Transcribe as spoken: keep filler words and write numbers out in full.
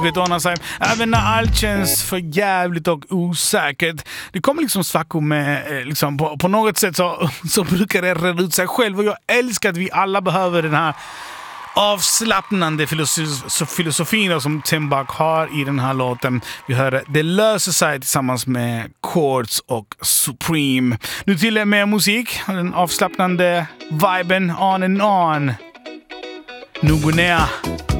Vet du, sig. Även när allt känns för jävligt och osäkert. Det kommer liksom svackor med liksom, på, på något sätt så, så brukar det reda ut sig själv. Och jag älskar att vi alla behöver den här avslappnande filosof- filosofin som Timbuk har i den här låten. Vi hör Det löser sig tillsammans med Chords och Supreme. Nu till mer musik. Den avslappnande viben on and on. Nu går ner.